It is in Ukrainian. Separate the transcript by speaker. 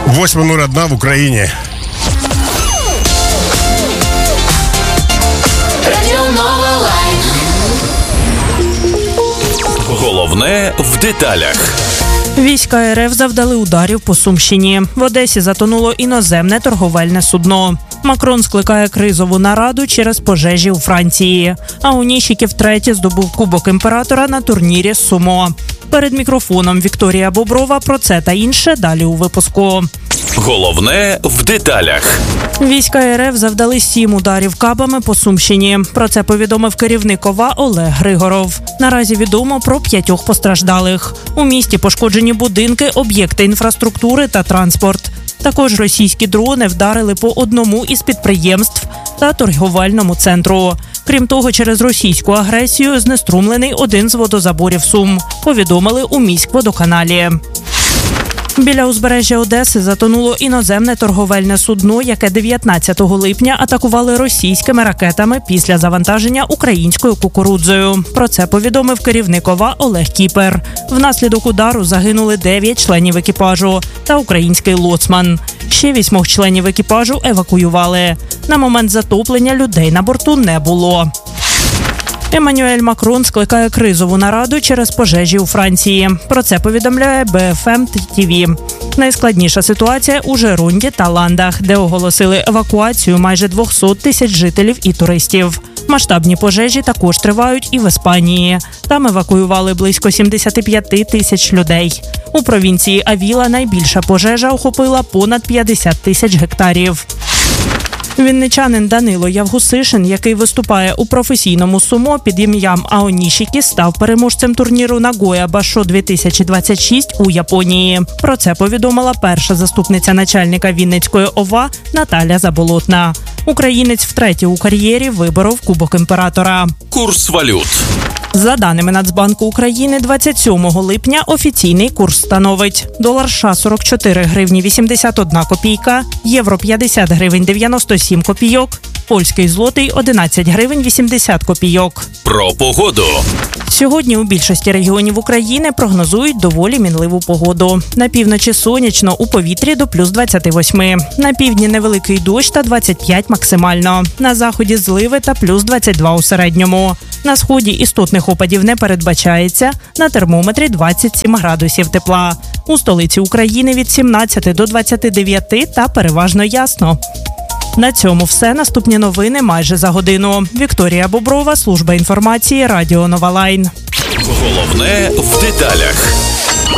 Speaker 1: 8:01 в Україні.
Speaker 2: Головне в деталях.
Speaker 3: Війська РФ завдали ударів по Сумщині. В Одесі затонуло іноземне торговельне судно. Макрон скликає кризову нараду через пожежі у Франції. А Онішіки втретє здобув Кубок імператора на турнірі сумо. Перед мікрофоном Вікторія Боброва про це та інше далі у випуску.
Speaker 2: Головне в деталях.
Speaker 3: Війська РФ завдали 7 ударів кабами по Сумщині. Про це повідомив керівник ОВА Олег Григоров. Наразі відомо про 5 постраждалих. У місті пошкоджені будинки, об'єкти інфраструктури та транспорт. Також російські дрони вдарили по одному із підприємств та торговельному центру. Крім того, через російську агресію знеструмлений один з водозаборів Сум, повідомили у міськводоканалі. Біля узбережжя Одеси затонуло іноземне торговельне судно, яке 19 липня атакували російськими ракетами після завантаження українською кукурудзою. Про це повідомив керівник ОВА Олег Кіпер. Внаслідок удару загинули 9 членів екіпажу та український лоцман. Ще 8 членів екіпажу евакуювали. На момент затоплення людей на борту не було. Еммануель Макрон скликає кризову нараду через пожежі у Франції. Про це повідомляє BFM TV. Найскладніша ситуація у Жерунді та Ландах, де оголосили евакуацію майже 200 тисяч жителів і туристів. Масштабні пожежі також тривають і в Іспанії. Там евакуювали близько 75 тисяч людей. У провінції Авіла найбільша пожежа охопила понад 50 тисяч гектарів. Вінничанин Данило Явгусишин, який виступає у професійному сумо під ім'ям Аонішікі, став переможцем турніру Нагоя Башо 2026 у Японії. Про це повідомила перша заступниця начальника Вінницької ОВА Наталя Заболотна. Українець втретє у кар'єрі виборов Кубок імператора.
Speaker 2: Курс валют.
Speaker 3: За даними Нацбанку України, 27 липня офіційний курс становить: долар США 44 гривні 81 копійка, євро 50 гривень 97 копійок, польський злотий 11 гривень 80 копійок.
Speaker 2: Про погоду.
Speaker 3: Сьогодні у більшості регіонів України прогнозують доволі мінливу погоду. На півночі сонячно, у повітрі до плюс 28. На півдні невеликий дощ та 25 максимально. На заході зливи та плюс 22 у середньому. На сході істотних опадів не передбачається, на термометрі 27 градусів тепла. У столиці України від 17 до 29 та переважно ясно. На цьому все. Наступні новини майже за годину. Вікторія Боброва, служба інформації, Радіо Нова Лайн.
Speaker 2: Головне в деталях.